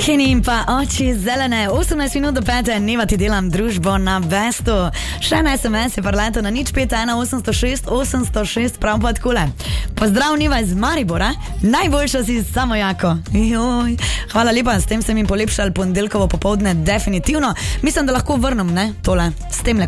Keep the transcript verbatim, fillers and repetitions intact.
Kenny in pa oči zelene, osemnajst minut do pete, neva ti delam družbo na Bestu. Še na es em es je parleta na nič pet ena osemsto šest osemsto šest, prav pa takole. Pozdrav Niva iz Maribora, najboljša si samo jako. Joj. Hvala lepa, s tem sem jim polepšal ponedeljkovo popoldne, definitivno. Mislim, da lahko vrnem, ne, tole, s temle